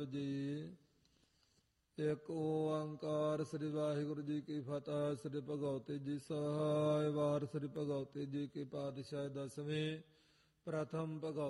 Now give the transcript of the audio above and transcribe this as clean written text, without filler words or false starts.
ਜੀ। ਇੱਕ ਓੰਕਾਰ ਸ੍ਰੀ ਵਾਹਿਗੁਰੂ ਜੀ ਕੀ ਫਤਿਹ। ਸ੍ਰੀ ਭਗਵਤੀ ਜੀ ਸਹਾਇ ਵਾਰ। ਸ੍ਰੀ ਭਗਵਤੀ ਜੀ ਕੀ ਪਾਤਸ਼ਾਹ ਦਸਵੇਂ। ਪ੍ਰਥਮ ਭਗਵ